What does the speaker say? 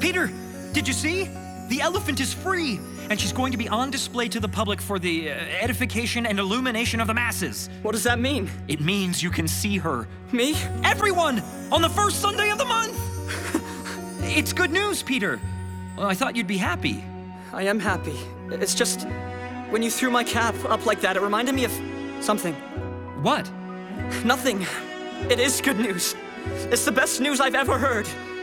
Peter, did you see? The elephant is free, and she's going to be on display to the public for the edification and illumination of the masses. What does that mean? It means you can see her. Me? Everyone! On the first Sunday of the month! It's good news, Peter. Well, I thought you'd be happy. I am happy. It's just, when you threw my cap up like that, it reminded me of something. What? Nothing. It is good news. It's the best news I've ever heard.